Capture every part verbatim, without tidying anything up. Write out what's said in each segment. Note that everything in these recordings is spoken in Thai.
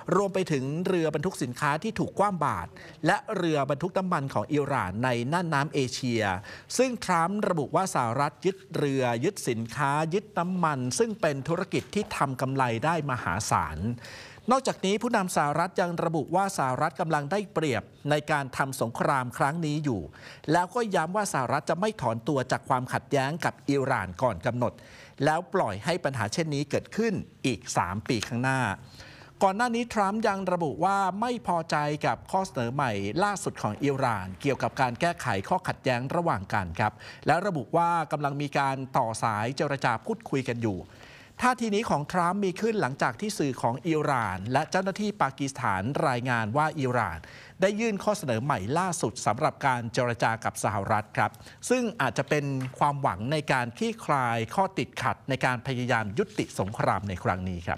รวมไปถึงเรือบรรทุกสินค้าที่ถูกคว่ำบาตรและเรือบรรทุกน้ำมันของอิหร่านในน่านน้ำเอเชียซึ่งทรัมป์ระบุว่าสหรัฐยึดเรือยึดสินค้ายึดน้ำมันซึ่งเป็นธุรกิจที่ทำกำไรได้มหาศาลนอกจากนี้ผู้นำสหรัฐยังระบุว่าสหรัฐกำลังได้เปรียบในการทำสงครามครั้งนี้อยู่แล้วก็ย้ำว่าสหรัฐจะไม่ถอนตัวจากความขัดแย้งกับอิหร่านก่อนกำหนดแล้วปล่อยให้ปัญหาเช่นนี้เกิดขึ้นอีกสามปีข้างหน้าก่อนหน้านี้ทรัมป์ยังระบุว่าไม่พอใจกับข้อเสนอใหม่ล่าสุดของอิหร่านเกี่ยวกับการแก้ไขข้อขัดแย้งระหว่างกันครับและระบุว่ากำลังมีการต่อสายเจรจาพูดคุยกันอยู่ท่าทีนี้ของทรัมป์มีขึ้นหลังจากที่สื่อของอิหร่านและเจ้าหน้าที่ปากีสถานรายงานว่าอิหร่านได้ยื่นข้อเสนอใหม่ล่าสุดสำหรับการเจรจากับสหรัฐครับซึ่งอาจจะเป็นความหวังในการคลี่คลายข้อติดขัดในการพยายามยุติสงครามในครั้งนี้ครับ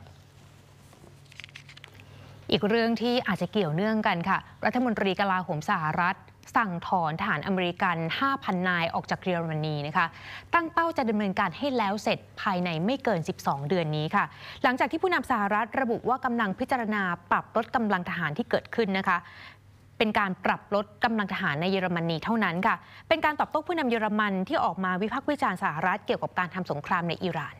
อีกเรื่องที่อาจจะเกี่ยวเนื่องกันค่ะรัฐมนตรีกลาโหมสหรัฐสั่งถอนทหารอเมริกัน ห้าพัน นายออกจากเยอรมนีนะคะตั้งเป้าจะดำเนินการให้แล้วเสร็จภายในไม่เกินสิบสองเดือนนี้ค่ะหลังจากที่ผู้นำสหรัฐระบุว่ากำลังพิจารณาปรับลดกำลังทหารที่เกิดขึ้นนะคะเป็นการปรับลดกำลังทหารในเยอรมนีเท่านั้นค่ะเป็นการตอบโต้ผู้นำเยอรมันที่ออกมาวิพากษ์วิจารณ์สหรัฐเกี่ยวกับการทำสงครามในอิหร่าน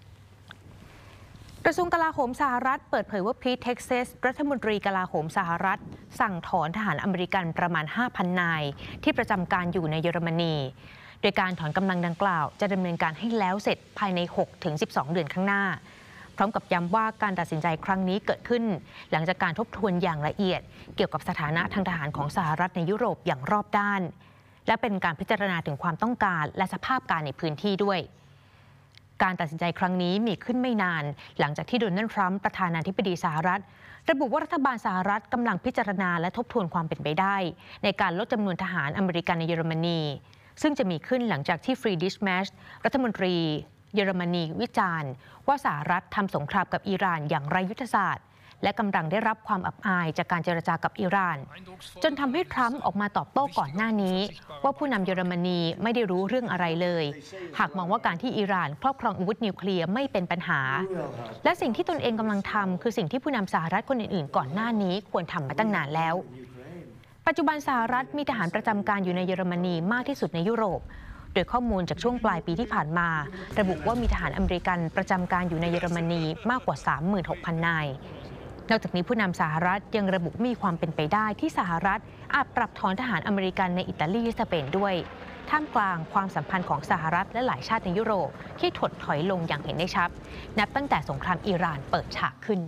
กระทรวงกลาโหมสหรัฐเปิดเผยว่าพีท เท็กซัสรัฐมนตรีกลาโหมสหรัฐสั่งถอนทหารอเมริกันประมาณ ห้าพัน นายที่ประจำการอยู่ในเยอรมนีโดยการถอนกำลังดังกล่าวจะดำเนินการให้แล้วเสร็จภายใน หกถึงสิบสอง เดือนข้างหน้าพร้อมกับย้ำว่าการตัดสินใจครั้งนี้เกิดขึ้นหลังจากการทบทวนอย่างละเอียดเกี่ยวกับสถานะทางทหารของสหรัฐในยุโรปอย่างรอบด้านและเป็นการพิจารณาถึงความต้องการและสภาพการในพื้นที่ด้วยการตัดสินใจครั้งนี้มีขึ้นไม่นานหลังจากที่โดนัลด์ทรัมป์ประธานาธิบดีสหรัฐระบุว่ารัฐบาลสหรัฐกำลังพิจารณาและทบทวนความเป็นไปได้ในการลดจำนวนทหารอเมริกันในเยอรมนีซึ่งจะมีขึ้นหลังจากที่ฟรีดริชแมชรัฐมนตรีเยอรมนีวิจารณ์ว่าสหรัฐทำสงครามกับอิหร่านอย่างไร้ยุทธศาสตร์และกำลังได้รับความอับอายจากการเจรจากับอิหร่านจนทำให้ทรัมป์ออกมาตอบโต้ก่อนหน้านี้ว่าผู้นำเยอรมนีไม่ได้รู้เรื่องอะไรเลยหากมองว่าการที่อิหร่านครอบครองอาวุธนิวเคลียร์ไม่เป็นปัญหาและสิ่งที่ตนเองกำลังทำคือสิ่งที่ผู้นำสหรัฐคนอื่นๆก่อนหน้านี้ควรทำมาตั้งนานแล้วปัจจุบันสหรัฐมีทหารประจำการอยู่ในเยอรมนีมากที่สุดในยุโรปโดยข้อมูลจากช่วงปลายปีที่ผ่านมาระบุว่ามีทหารอเมริกันประจำการอยู่ในเยอรมนีมากกว่า สามหมื่นหกพัน นายนอกจากนี้ผู้นำสหรัฐยังระบุมีความเป็นไปได้ที่สหรัฐอาจปรับถอนทหารอเมริกันในอิตาลีและสเปนด้วยท่ามกลางความสัมพันธ์ของสหรัฐและหลายชาติในยุโรปที่ถดถอยลงอย่างเห็นได้ชัดนับตั้งแต่สงครามอิหร่านเปิดฉากขึ้น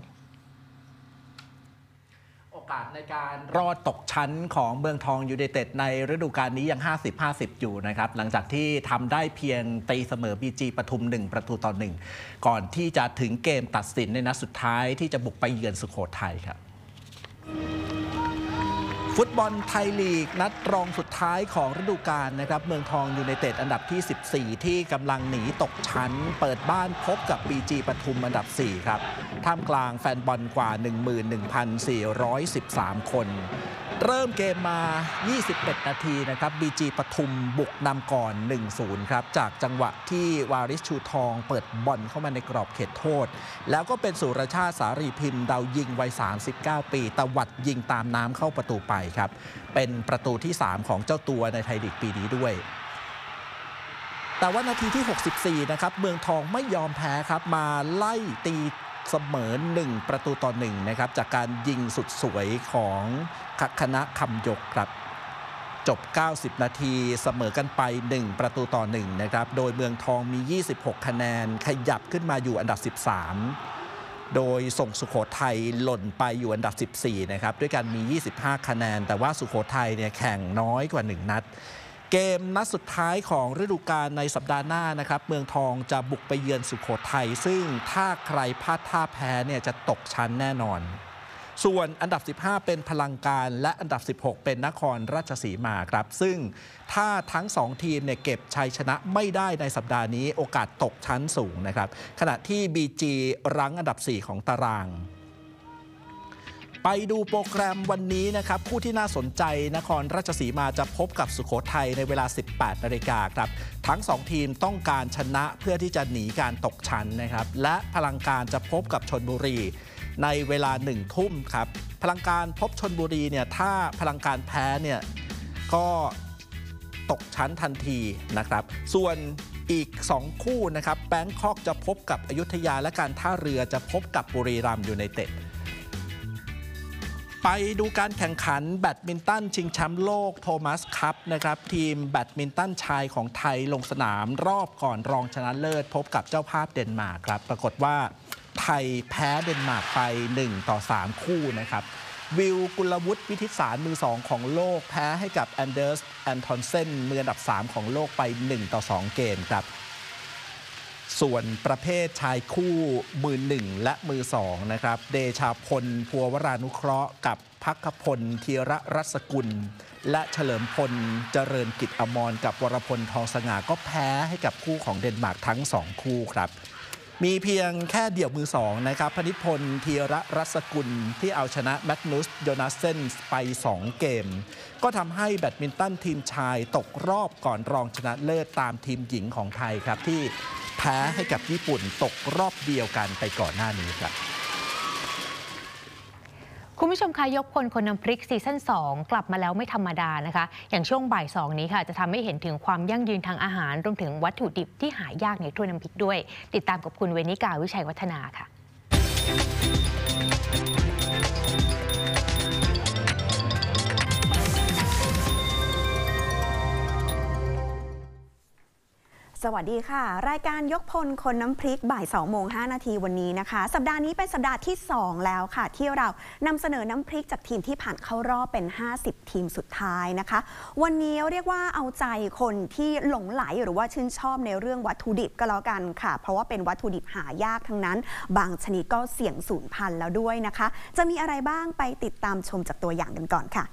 โอกาสในการรอดตกชั้นของเมืองทองยูไนเต็ดในฤดูกาลนี้ยัง ห้าสิบ ห้าสิบ อยู่นะครับหลังจากที่ทำได้เพียงตีเสมอ บี จี ปทุมหนึ่งประตูต่อหนึ่งก่อนที่จะถึงเกมตัดสินในนัดสุดท้ายที่จะบุกไปเยือนสุโขทัยครับฟุตบอลไทยลีกนัดรองสุดท้ายของฤดูกาลนะครับเมืองทองยูไนเต็ดอันดับที่สิบสี่ที่กำลังหนีตกชั้นเปิดบ้านพบกับ บี จี ปทุมอันดับสี่ครับท่ามกลางแฟนบอลกว่า หนึ่งหมื่นหนึ่งพันสี่ร้อยสิบสาม คนเริ่มเกมมายี่สิบเอ็ดนาทีนะครับ บี จี ปทุมบุกนำก่อน หนึ่งศูนย์ ครับจากจังหวะที่วาริชชูทองเปิดบอลเข้ามาในกรอบเขตโทษแล้วก็เป็นสุรชาติสารีพิมพ์ดาวยิงวัยสามสิบเก้าปีตวัดยิงตามน้ำเข้าประตูไปครับเป็นประตูที่สามของเจ้าตัวในไทยลีกปีนี้ด้วยแต่ว่านาทีที่หกสิบสี่นะครับเมืองทองไม่ยอมแพ้ครับมาไล่ตีเสมอหนึ่งประตูต่อหนึ่งนะครับจากการยิงสุดสวยของคณะคำยกครับจบเก้าสิบนาทีเสมอกันไปหนึ่งประตูต่อหนึ่งนะครับโดยเมืองทองมียี่สิบหกคะแนนขยับขึ้นมาอยู่อันดับสิบสามโดยส่งสุโขทัยหล่นไปอยู่อันดับสิบสี่นะครับด้วยกันมียี่สิบห้าคะแนนแต่ว่าสุโขทัยเนี่ยแข่งน้อยกว่าหนึ่งนัดเกมนัดสุดท้ายของฤดูกาลในสัปดาห์หน้านะครับเมืองทองจะบุกไปเยือนสุโขทัยซึ่งถ้าใครพลาดท่าแพ้เนี่ยจะตกชั้นแน่นอนส่วนอันดับสิบห้าเป็นพลังการและอันดับสิบหกเป็นนครราชสีมาครับซึ่งถ้าทั้งสองทีมเนี่ยเก็บชัยชนะไม่ได้ในสัปดาห์นี้โอกาสตกชั้นสูงนะครับขณะที่ บี จี รั้งอันดับสี่ของตารางไปดูโปรแกรมวันนี้นะครับคู่ที่น่าสนใจนครราชสีมาจะพบกับสุโขทัยในเวลา สิบแปดนาฬิกาครับทั้งสองทีมต้องการชนะเพื่อที่จะหนีการตกชั้นนะครับและพลังการจะพบกับชลบุรีในเวลาหนึ่งทุ่มครับพลังการพบชลบุรีเนี่ยถ้าพลังการแพ้เนี่ยก็ตกชั้นทันทีนะครับส่วนอีกสองคู่นะครับแบงคอกจะพบกับอยุธยาและการท่าเรือจะพบกับบุรีรัมย์ยูไนเต็ดไปดูการแข่งขันแบดมินตันชิงแชมป์โลกโทมัสคัพนะครับทีมแบดมินตันชายของไทยลงสนามรอบก่อนรองชนะเลิศพบกับเจ้าภาพเดนมาร์กครับปรากฏว่าไทยแพ้เดนมาร์กไปหนึ่งต่อสามคู่นะครับวิวกุลวุฒิวิทิตสารมือสองของโลกแพ้ให้กับแอนเดอร์สแอนทอนเซนมืออันดับสามของโลกไปหนึ่งต่อสองเกมครับส่วนประเภทชายคู่มือหนึ่งและมือสองนะครับเดชาพลภัววรานุเคราะห์กับภัคพลธีระรัศกุลและเฉลิมพลเจริญกิจอมรกับวรพลทองสง่าก็แพ้ให้กับคู่ของเดนมาร์กทั้งสองคู่ครับมีเพียงแค่เดี่ยวมือสองนะครับพนิษฐ์พลธีระรัศกุลที่เอาชนะแมกนุสโยนาเซนไปสองเกมก็ทำให้แบดมินตันทีมชายตกรอบก่อนรองชนะเลิศตามทีมหญิงของไทยครับที่แพ้ให้กับญี่ปุ่นตกรอบเดียวกันไปก่อนหน้านี้ครับคุณผู้ชมคะยกพลคนน้ำพริกซีซั่นสองกลับมาแล้วไม่ธรรมดานะคะอย่างช่วงบ่ายสองนี้ค่ะจะทำให้เห็นถึงความยั่งยืนทางอาหารรวมถึงวัตถุดิบที่หายากในถ้วยน้ำพริกด้วยติดตามกับคุณเวนิกาวิชัยวัฒนาค่ะสวัสดีค่ะรายการยกพลคนน้ำพริกบ่ายสองโมงห้านาทีวันนี้นะคะสัปดาห์นี้เป็นสัปดาห์ที่สองแล้วค่ะที่เรานำเสนอน้ำพริกจากทีมที่ผ่านเข้ารอบเป็นห้าสิบทีมสุดท้ายนะคะวันนี้เรียกว่าเอาใจคนที่หลงไหลหรือว่าชื่นชอบในเรื่องวัตถุดิบก็แล้วกันค่ะเพราะว่าเป็นวัตถุดิบหายากทั้งนั้นบางชนิดก็เสี่ยงสูญพันธุ์แล้วด้วยนะคะจะมีอะไรบ้างไปติดตามชมจากตัวอย่างกันก่อนค่ะ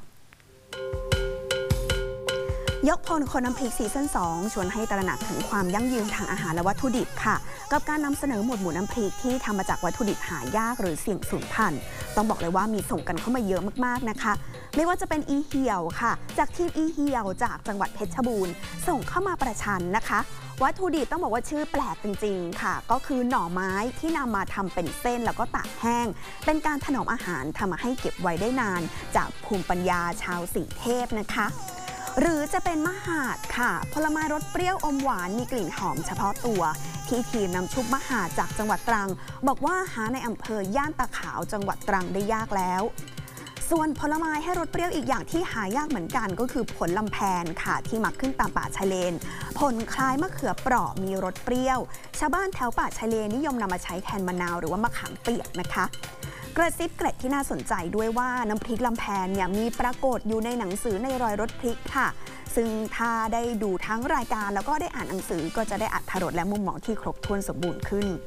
ยกพลคนน้ำพริกซีซั่นสองชวนให้ตระหนักถึงความยั่งยืนทางอาหารและวัตถุดิบค่ะกับการนำเสนอหมวดหมู่น้ำพริกที่ทำมาจากวัตถุดิบหายากหรือเสี่ยงสูญพันธุ์ต้องบอกเลยว่ามีส่งกันเข้ามาเยอะมากๆนะคะไม่ว่าจะเป็นอีเหี่ยวค่ะจากทีมอีเหี่ยวจากจังหวัดเพชรบูรณ์ส่งเข้ามาประชันนะคะวัตถุดิบต้องบอกว่าชื่อแปลกจริงๆค่ะก็คือหน่อไม้ที่นำมาทำเป็นเส้นแล้วก็ตากแห้งเป็นการถนอมอาหารทำมาให้เก็บไว้ได้นานจากภูมิปัญญาชาวสีเทพนะคะหรือจะเป็นมหาดค่ะผลไม้รสเปรี้ยวอมหวานมีกลิ่นหอมเฉพาะตัวที่ทีมนำชุบมหาดจากจังหวัดตรังบอกว่าหาในอำเภอย่านตาขาวจังหวัดตรังได้ยากแล้วส่วนผลไม้ให้รสเปรี้ยวอีกอย่างที่หายากเหมือนกันก็คือผลลำแพนค่ะที่มักขึ้นตามป่าชายเลนผลคล้ายมะเขือเปราะมีรสเปรี้ยวชาวบ้านแถวป่าชายเลนนิยมนำมาใช้แทนมะนาวหรือว่ามะขามเปียกนะคะกระซิบเกร็ดที่น่าสนใจด้วยว่าน้ำพริกลำแพนเนี่ยมีปรากฏอยู่ในหนังสือในรอยรสพริกค่ะซึ่งถ้าได้ดูทั้งรายการแล้วก็ได้อ่านหนังสือก็จะได้อรรถรสและมุมมองที่ครบถ้วนสมบูรณ์ขึ้น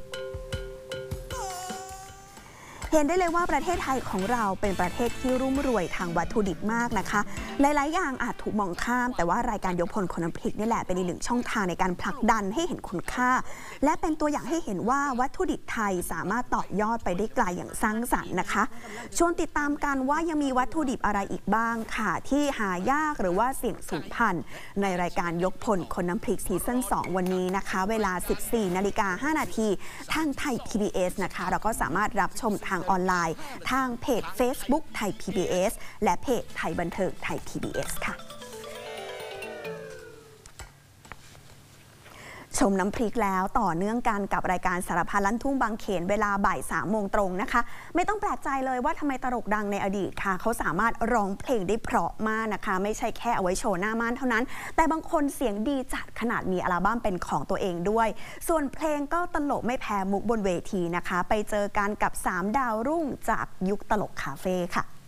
เห็นได้เลยว่าประเทศไทยของเราเป็นประเทศที่รุ่มรวยทางวัตถุดิบมากนะคะหลายๆอย่างอาจถูกมองข้ามแต่ว่ารายการยกพลคนน้ำพริกนี่แหละเป็นอีกหนึ่งช่องทางในการผลักดันให้เห็นคุณค่าและเป็นตัวอย่างให้เห็นว่าวัตถุดิบไทยสามารถต่อยอดไปได้ไกลอย่างสร้างสรรค์นะคะชวนติดตามกันว่ายังมีวัตถุดิบอะไรอีกบ้างค่ะที่หายากหรือว่าเสี่ยงสูญพันธุ์ในรายการยกพลคนน้ำพริกซีซั่นสองวันนี้นะคะเวลา สิบสี่นาฬิกาห้านาทีทางไทย พี บี เอส นะคะเราก็สามารถรับชมทางออนไลน์ทางเพจ Facebook ไทย พี บี เอส และเพจไทยบันเทิงไทย พี บี เอส ค่ะชมน้ำพริกแล้วต่อเนื่องกันกับรายการสารพัดลั่นทุ่งบางเขนเวลาบ่ายสามโมงตรงนะคะไม่ต้องแปลกใจเลยว่าทำไมตลกดังในอดีตค่ะเขาสามารถร้องเพลงได้เพราะมากนะคะไม่ใช่แค่เอาไว้โชว์หน้าม่านเท่านั้นแต่บางคนเสียงดีจัดขนาดมีอัลบั้มเป็นของตัวเองด้วยส่วนเพลงก็ตลกไม่แพ้มุกบนเวทีนะคะไปเจอกันกับสามดาวรุ่งจากยุคตลกคาเฟ่ค่ะ